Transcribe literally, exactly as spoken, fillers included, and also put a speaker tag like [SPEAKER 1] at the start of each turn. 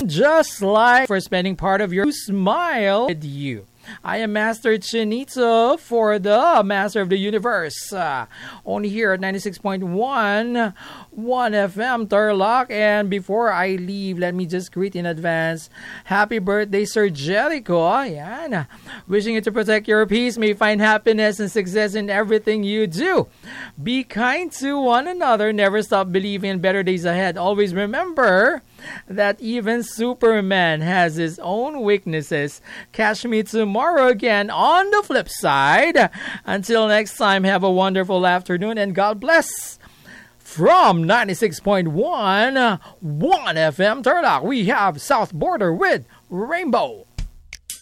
[SPEAKER 1] just like for spending part of your smile with you. I am Master Chinito for the Master of the Universe. Uh, only here at ninety-six point one, one F M Tarlac. And before I leave, let me just greet in advance. Happy birthday, Sir Jericho. Ayan. Wishing you to protect your peace. May you find happiness and success in everything you do. Be kind to one another. Never stop believing in better days ahead. Always remember that even Superman has his own weaknesses. Catch me tomorrow again on the flip side. Until next time, have a wonderful afternoon and God bless. From ninety-six point one, one F M Tarlac, we have South Border with Rainbow.